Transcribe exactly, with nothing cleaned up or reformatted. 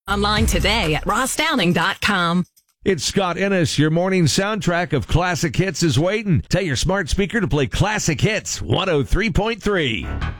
Online today at ross downing dot com. It's Scott Ennis. Your morning soundtrack of classic hits is waiting. Tell your smart speaker to play Classic Hits one oh three point three.